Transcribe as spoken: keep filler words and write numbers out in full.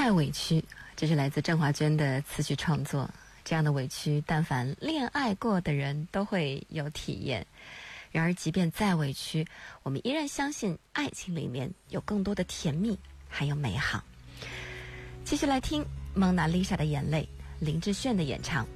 太委屈，这是来自郑华娟的词曲创作。这样的委屈，但凡恋爱过的人都会有体验。然而即便再委屈，我们依然相信爱情里面有更多的甜蜜还有美好。继续来听蒙娜丽莎的眼泪，林志炫的演唱。